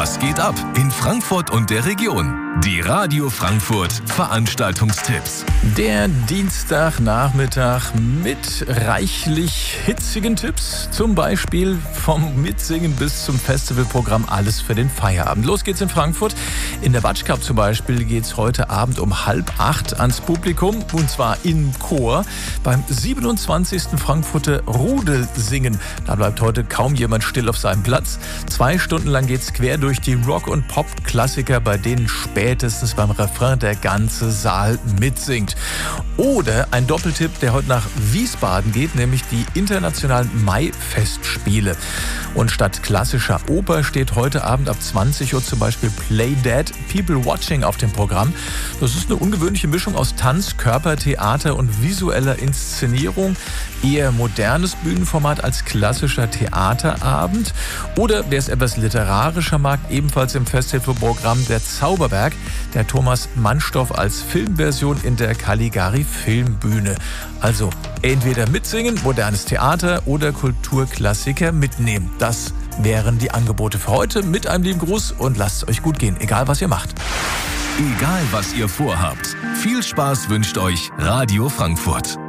Was geht ab in Frankfurt und der Region? Die Radio Frankfurt Veranstaltungstipps. Der Dienstagnachmittag mit reichlich hitzigen Tipps. Zum Beispiel vom Mitsingen bis zum Festivalprogramm, alles für den Feierabend. Los geht's in Frankfurt. In der Batsch Cup zum Beispiel geht's heute Abend um 7:30 ans Publikum. Und zwar im Chor beim 27. Frankfurter Rudelsingen. Da bleibt heute kaum jemand still auf seinem Platz. 2 Stunden lang geht's quer durch die Rock- und Pop-Klassiker, bei denen spätestens beim Refrain der ganze Saal mitsingt. Oder ein Doppeltipp, der heute nach Wiesbaden geht, nämlich die internationalen Mai-Festspiele. Und statt klassischer Oper steht heute Abend ab 20 Uhr zum Beispiel Play Dead, People Watching auf dem Programm. Das ist eine ungewöhnliche Mischung aus Tanz, Körpertheater und visueller Inszenierung. Eher modernes Bühnenformat als klassischer Theaterabend. Oder wer es etwas literarischer mag, ebenfalls im Festivalprogramm der Zauberberg, der Thomas Mannstoff als Filmversion in der Caligari Filmbühne. Also entweder mitsingen, modernes Theater oder Kulturklassiker mitnehmen. Das wären die Angebote für heute. Mit einem lieben Gruß und lasst es euch gut gehen, egal was ihr macht. Egal was ihr vorhabt. Viel Spaß wünscht euch Radio Frankfurt.